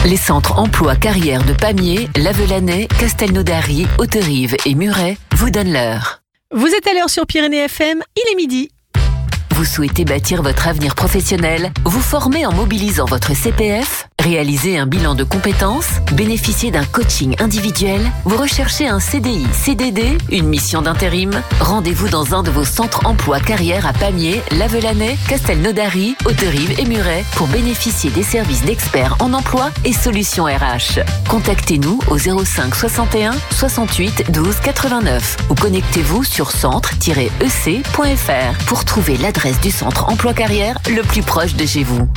Les centres emploi carrière de Pamiers, Lavelanet, Castelnaudary, Hauterive et Muret vous donnent l'heure. Vous êtes à l'heure sur Pyrénées FM, il est midi. Vous souhaitez bâtir votre avenir professionnel, vous former en mobilisant votre CPF, réaliser un bilan de compétences, bénéficier d'un coaching individuel, vous recherchez un CDI, CDD, une mission d'intérim. Rendez-vous dans un de vos centres emploi carrière à Pamiers, Lavelanet, Castelnaudary, Hauterive et Muret pour bénéficier des services d'experts en emploi et solutions RH. Contactez-nous au 05 61 68 12 89 ou connectez-vous sur centre-ec.fr pour trouver l'adresse du centre emploi carrière le plus proche de chez vous.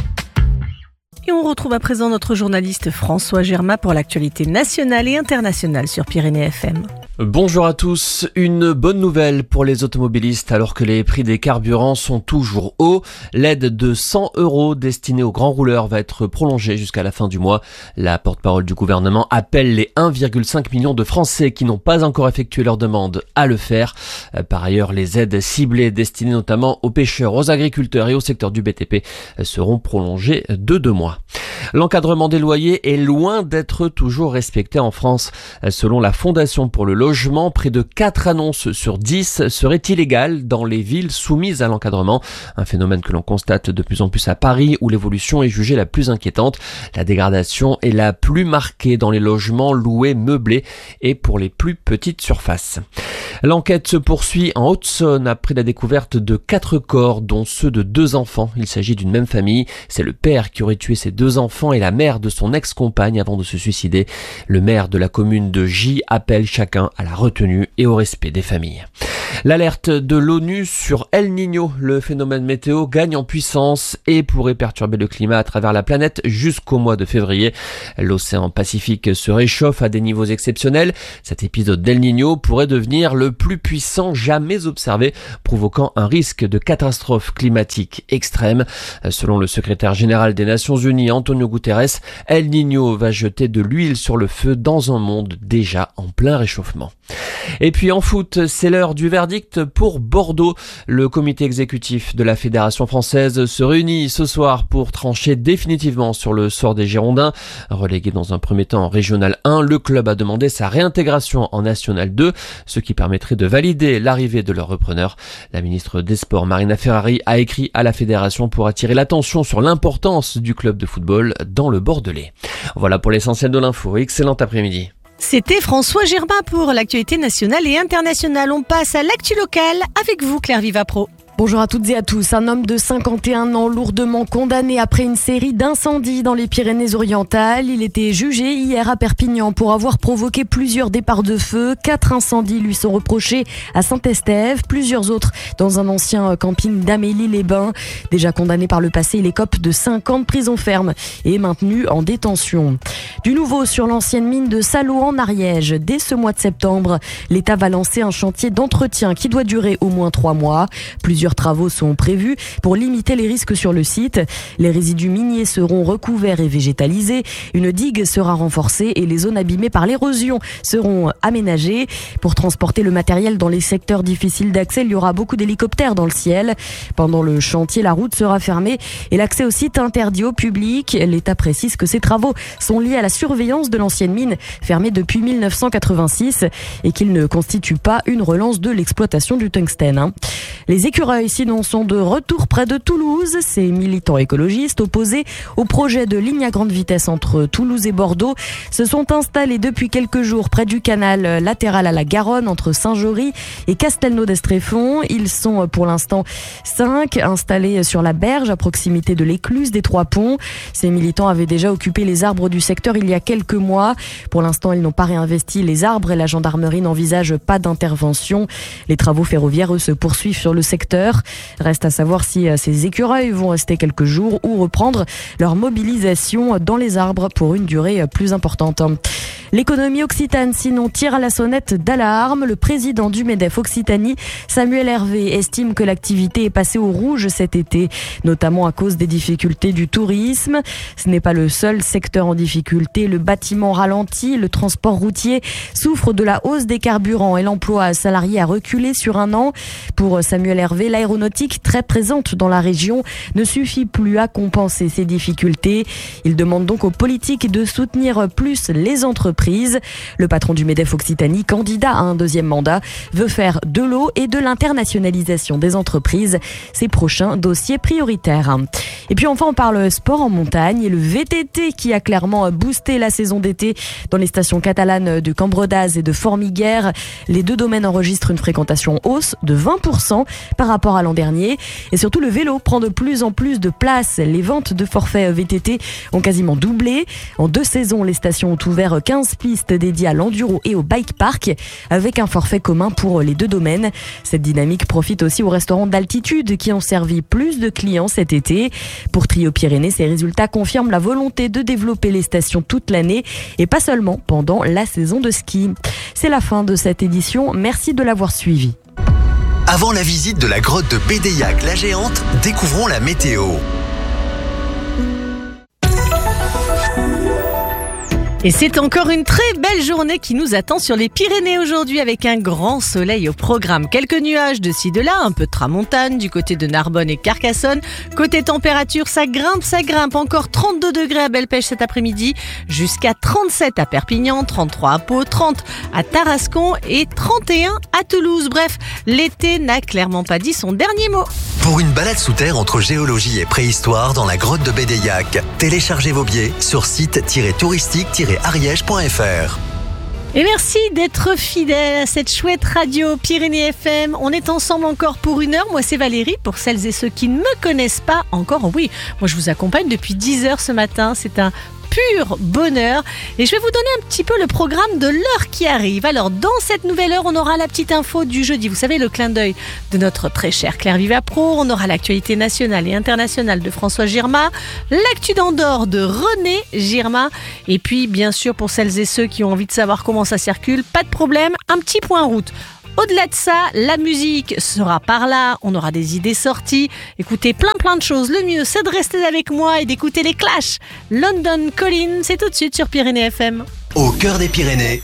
Et on retrouve à présent notre journaliste François Germain pour l'actualité nationale et internationale sur Pyrénées FM. Bonjour à tous, une bonne nouvelle pour les automobilistes alors que les prix des carburants sont toujours hauts. L'aide de 100 € destinée aux grands rouleurs va être prolongée jusqu'à la fin du mois. La porte-parole du gouvernement appelle les 1,5 million de Français qui n'ont pas encore effectué leur demande à le faire. Par ailleurs, les aides ciblées destinées notamment aux pêcheurs, aux agriculteurs et au secteur du BTP seront prolongées de 2 mois. L'encadrement des loyers est loin d'être toujours respecté en France. Selon la Fondation pour le logement, près de 4 annonces sur 10 seraient illégales dans les villes soumises à l'encadrement. Un phénomène que l'on constate de plus en plus à Paris où l'évolution est jugée la plus inquiétante. La dégradation est la plus marquée dans les logements loués meublés et pour les plus petites surfaces. L'enquête se poursuit en Haute-Saône après la découverte de 4 corps, dont ceux de 2 enfants. Il s'agit d'une même famille. C'est le père qui aurait tué ses 2 enfants et la mère de son ex-compagne avant de se suicider. Le maire de la commune de Gy appelle chacun à la retenue et au respect des familles. L'alerte de l'ONU sur El Niño, le phénomène météo gagne en puissance et pourrait perturber le climat à travers la planète jusqu'au mois de février. L'océan Pacifique se réchauffe à des niveaux exceptionnels. Cet épisode d'El Niño pourrait devenir le plus puissant jamais observé, provoquant un risque de catastrophe climatique extrême. Selon le secrétaire général des Nations Unies, Antonio Guterres, El Niño va jeter de l'huile sur le feu dans un monde déjà en plein réchauffement. Et puis en foot, c'est l'heure du verdict pour Bordeaux. Le comité exécutif de la Fédération française se réunit ce soir pour trancher définitivement sur le sort des Girondins. Relégué dans un premier temps en Régional 1, le club a demandé sa réintégration en National 2, ce qui permettrait de valider l'arrivée de leur repreneur. La ministre des Sports, Marina Ferrari, a écrit à la Fédération pour attirer l'attention sur l'importance du club de football dans le Bordelais. Voilà pour l'essentiel de l'info. Excellent après-midi. C'était François Germain pour l'actualité nationale et internationale. On passe à l'actu locale avec vous, Claire Vivapro. Bonjour à toutes et à tous. Un homme de 51 ans lourdement condamné après une série d'incendies dans les Pyrénées-Orientales. Il était jugé hier à Perpignan pour avoir provoqué plusieurs départs de feu. 4 incendies lui sont reprochés à Saint-Estève, plusieurs autres dans un ancien camping d'Amélie-les-Bains. Déjà condamné par le passé, il écope de 5 ans de prison ferme et est maintenu en détention. Du nouveau sur l'ancienne mine de Salaud en Ariège. Dès ce mois de septembre, l'État va lancer un chantier d'entretien qui doit durer au moins 3 mois. Plusieurs travaux sont prévus pour limiter les risques sur le site. Les résidus miniers seront recouverts et végétalisés. Une digue sera renforcée et les zones abîmées par l'érosion seront aménagées. Pour transporter le matériel dans les secteurs difficiles d'accès, il y aura beaucoup d'hélicoptères dans le ciel. Pendant le chantier, la route sera fermée et l'accès au site interdit au public. L'État précise que ces travaux sont liés à la surveillance de l'ancienne mine fermée depuis 1986 et qu'ils ne constituent pas une relance de l'exploitation du tungstène. Les écureuils, sinon, sont de retour près de Toulouse. Ces militants écologistes opposés au projet de ligne à grande vitesse entre Toulouse et Bordeaux se sont installés depuis quelques jours près du canal latéral à la Garonne entre Saint-Jory et Castelnau-d'Estréfond. Ils sont pour l'instant 5 installés sur la berge à proximité de l'écluse des Trois Ponts. Ces militants avaient déjà occupé les arbres du secteur il y a quelques mois. Pour l'instant, ils n'ont pas réinvesti les arbres et la gendarmerie n'envisage pas d'intervention. Les travaux ferroviaires, eux, se poursuivent sur le secteur. Reste à savoir si ces écureuils vont rester quelques jours ou reprendre leur mobilisation dans les arbres pour une durée plus importante. L'économie occitane sinon tire à la sonnette d'alarme. Le président du MEDEF Occitanie, Samuel Hervé, estime que l'activité est passée au rouge cet été, notamment à cause des difficultés du tourisme. Ce n'est pas le seul secteur en difficulté. Le bâtiment ralentit, le transport routier souffre de la hausse des carburants et l'emploi salarié a reculé sur un an. Pour Samuel Hervé, l'aéronautique, très présente dans la région, ne suffit plus à compenser ces difficultés. Il demande donc aux politiques de soutenir plus les entreprises. Le patron du MEDEF Occitanie, candidat à un deuxième mandat, veut faire de l'eau et de l'internationalisation des entreprises ses prochains dossiers prioritaires. Et puis enfin, on parle sport en montagne et le VTT qui a clairement boosté la saison d'été dans les stations catalanes de Cambredaz et de Formiguères. Les deux domaines enregistrent une fréquentation hausse de 20% par rapport à l'an dernier. Et surtout, le vélo prend de plus en plus de place. Les ventes de forfaits VTT ont quasiment doublé. En 2 saisons, les stations ont ouvert 15 pistes dédiées à l'enduro et au bike park avec un forfait commun pour les deux domaines. Cette dynamique profite aussi aux restaurants d'altitude qui ont servi plus de clients cet été. Pour Trio Pyrénées, ces résultats confirment la volonté de développer les stations toute l'année et pas seulement pendant la saison de ski. C'est la fin de cette édition. Merci de l'avoir suivi. Avant la visite de la grotte de Bédéiac la Géante, découvrons la météo. Et c'est encore une très belle journée qui nous attend sur les Pyrénées aujourd'hui avec un grand soleil au programme. Quelques nuages de ci de là, un peu de tramontane du côté de Narbonne et Carcassonne. Côté température, ça grimpe. Encore 32 degrés à Belpèche cet après-midi, jusqu'à 37 à Perpignan, 33 à Pau, 30 à Tarascon et 31 à Toulouse. Bref, l'été n'a clairement pas dit son dernier mot. Pour une balade sous terre entre géologie et préhistoire dans la grotte de Bédéiac, téléchargez vos billets sur site-touristique-ariège.fr. Et merci d'être fidèle à cette chouette radio Pyrénées FM. On est ensemble encore pour 1 heure. Moi, c'est Valérie. Pour celles et ceux qui ne me connaissent pas encore, oui, moi je vous accompagne depuis 10 heures ce matin. C'est un pur bonheur. Et je vais vous donner un petit peu le programme de l'heure qui arrive. Alors, dans cette nouvelle heure, on aura la petite info du jeudi. Vous savez, le clin d'œil de notre très chère Claire Vivapro. On aura l'actualité nationale et internationale de François Girma. L'actu d'Andorre de René Girma. Et puis, bien sûr, pour celles et ceux qui ont envie de savoir comment ça circule, pas de problème, un petit point route. Au-delà de ça, la musique sera par là, on aura des idées sorties, écoutez plein de choses. Le mieux, c'est de rester avec moi et d'écouter les Clash. London Calling, c'est tout de suite sur Pyrénées FM. Au cœur des Pyrénées,